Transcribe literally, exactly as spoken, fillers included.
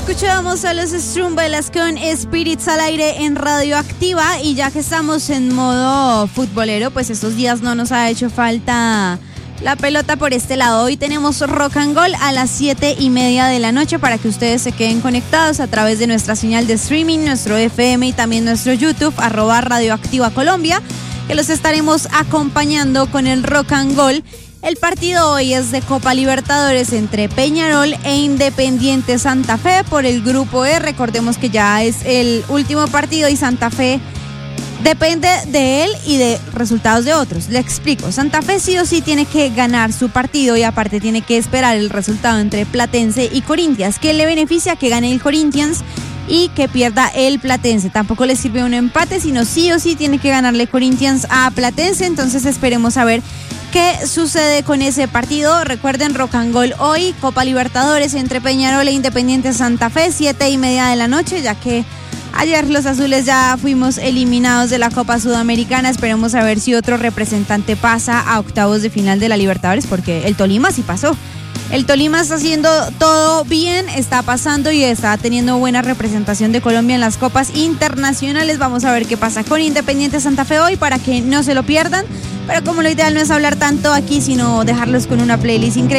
Escuchábamos a los Strumbelas con Spirits al aire en Radioactiva, y ya que estamos en modo futbolero, pues estos días no nos ha hecho falta la pelota por este lado. Hoy tenemos Rock and Gold a las siete y media de la noche para que ustedes se queden conectados a través de nuestra señal de streaming, nuestro F M y también nuestro YouTube, arroba Radioactiva Colombia, que los estaremos acompañando con el Rock and Gold. El partido hoy es de Copa Libertadores entre Peñarol e Independiente Santa Fe por el Grupo E. Recordemos que ya es el último partido y Santa Fe depende de él y de resultados de otros. Le explico, Santa Fe sí o sí tiene que ganar su partido y aparte tiene que esperar el resultado entre Platense y Corinthians, que le beneficia que gane el Corinthians y que pierda el Platense. Tampoco le sirve un empate, sino sí o sí tiene que ganarle Corinthians a Platense. Entonces esperemos a ver qué sucede con ese partido. Recuerden, Rock and Gold hoy, Copa Libertadores entre Peñarol e Independiente Santa Fe, siete y media de la noche, ya que ayer los azules ya fuimos eliminados de la Copa Sudamericana. Esperemos a ver si otro representante pasa a octavos de final de la Libertadores, porque el Tolima sí pasó. El Tolima está haciendo todo bien, está pasando y está teniendo buena representación de Colombia en las copas internacionales. Vamos a ver qué pasa con Independiente Santa Fe hoy para que no se lo pierdan. Pero como lo ideal no es hablar tanto aquí, sino dejarlos con una playlist increíble.